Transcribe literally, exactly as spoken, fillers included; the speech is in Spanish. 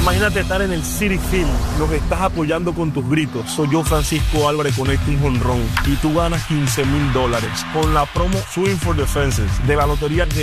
Imagínate estar en el Citi Field, lo que estás apoyando con tus gritos. Soy yo, Francisco Álvarez, conecto un jonrón y tú ganas quince mil dólares con la promo Swing for the Fences de la Lotería de